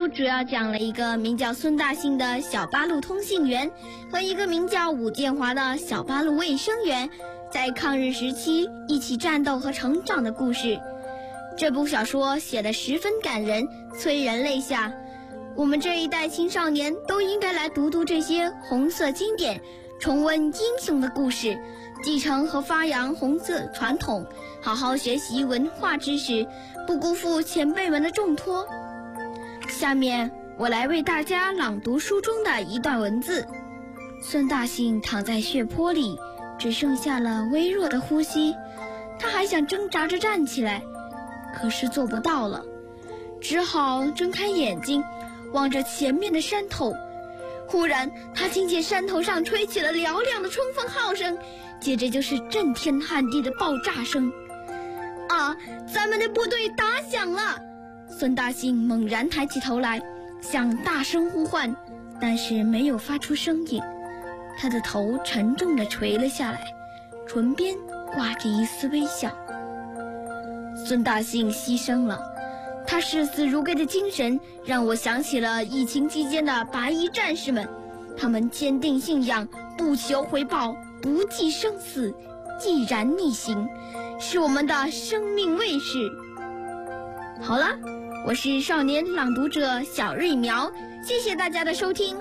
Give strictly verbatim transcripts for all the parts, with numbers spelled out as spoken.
主要讲了一个名叫孙大信的小八路通信员和一个名叫武建华的小八路卫生员在抗日时期一起战斗和成长的故事。这部小说写得十分感人，催人泪下。我们这一代青少年都应该来读读这些红色经典，重温英雄的故事，继承和发扬红色传统，好好学习文化知识，不辜负前辈们的重托。下面我来为大家朗读书中的一段文字。孙大信躺在血泊里，只剩下了微弱的呼吸，他还想挣扎着站起来，可是做不到了，只好睁开眼睛望着前面的山头。忽然他听见山头上吹起了嘹亮的冲锋号声，接着就是震天撼地的爆炸声。啊，咱们的部队打响了！孙大信猛然抬起头来，想大声呼唤，但是没有发出声音。他的头沉重地垂了下来，唇边挂着一丝微笑。孙大信牺牲了，他视死如归的精神让我想起了疫情期间的白衣战士们，他们坚定信仰，不求回报，不计生死，毅然逆行，是我们的生命卫士。好了，我是少年朗读者小瑞苗，谢谢大家的收听。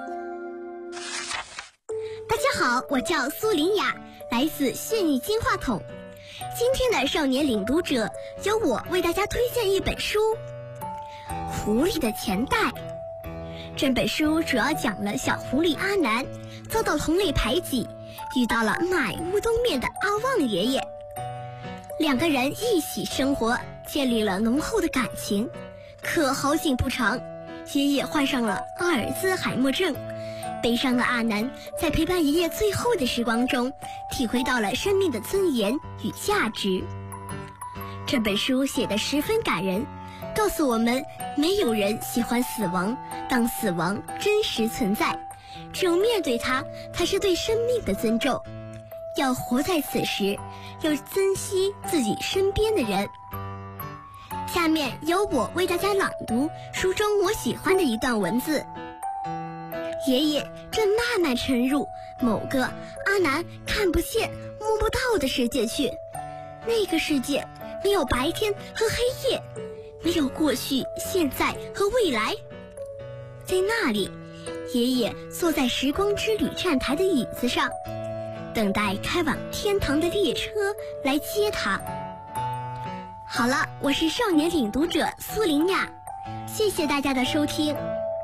大家好，我叫苏林雅，来自县艺金话筒。今天的少年领读者由我为大家推荐一本书《狐狸的钱袋》。这本书主要讲了小狐狸阿南遭到同类排挤，遇到了卖乌冬面的阿旺爷爷，两个人一起生活，建立了浓厚的感情。可好景不长，爷爷患上了阿尔兹海默症。悲伤的阿南在陪伴爷爷最后的时光中，体会到了生命的尊严与价值。这本书写得十分感人，告诉我们没有人喜欢死亡，当死亡真实存在，只有面对它，才是对生命的尊重。要活在此时，要珍惜自己身边的人。下面由我为大家朗读书中我喜欢的一段文字。爷爷正慢慢沉入某个阿南看不见摸不到的世界去，那个世界没有白天和黑夜，没有过去现在和未来。在那里，爷爷坐在时光之旅站台的椅子上，等待开往天堂的列车来接他。好了，我是少年领读者苏林雅，谢谢大家的收听。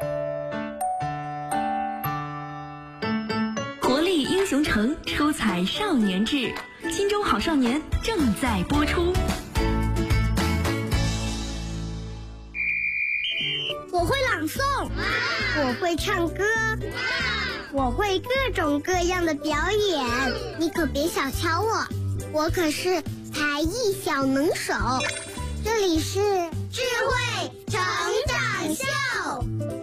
活力英雄城，出彩少年志，心中好少年正在播出。 我会朗诵，我会唱歌，我会各种各样的表演，你可别小瞧我，我可是才艺小能手。这里是智慧成长秀。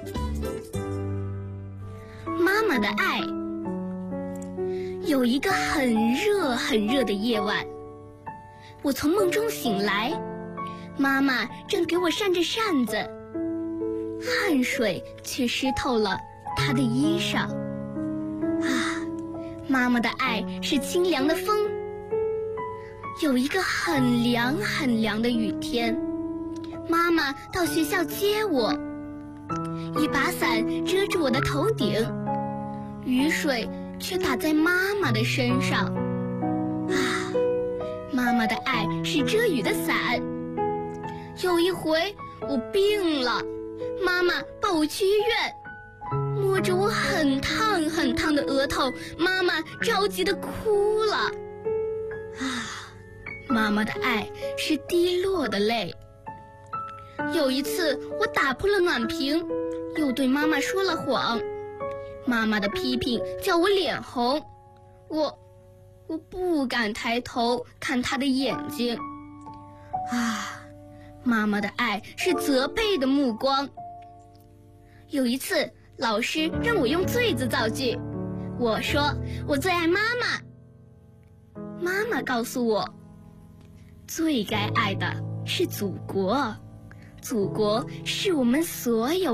妈妈的爱。有一个很热很热的夜晚，我从梦中醒来，妈妈正给我扇着扇子，汗水却湿透了她的衣裳。啊，妈妈的爱是清凉的风。有一个很凉很凉的雨天，妈妈到学校接我，一把伞遮住我的头顶，雨水却打在妈妈的身上。啊，妈妈的爱是遮雨的伞。有一回我病了，妈妈抱我去医院，摸着我很烫很烫的额头，妈妈着急地哭了。啊，妈妈的爱是滴落的泪。有一次我打破了暖瓶，又对妈妈说了谎，妈妈的批评叫我脸红，我我不敢抬头看她的眼睛。啊，妈妈的爱是责备的目光。有一次老师让我用最字造句，我说我最爱妈妈。妈妈告诉我，最该爱的是祖国，祖国是我们所有